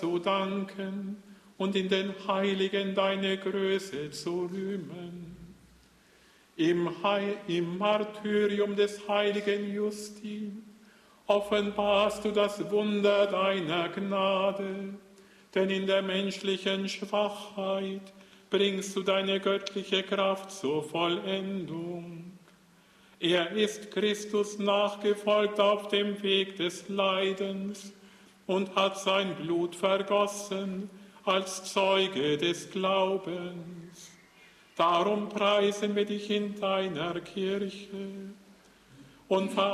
zu danken und in den Heiligen deine Größe zu rühmen. Im Martyrium des heiligen Justin offenbarst du das Wunder deiner Gnade, denn in der menschlichen Schwachheit bringst du deine göttliche Kraft zur Vollendung. Er ist Christus nachgefolgt auf dem Weg des Leidens und hat sein Blut vergossen als Zeuge des Glaubens. Darum preisen wir dich in deiner Kirche und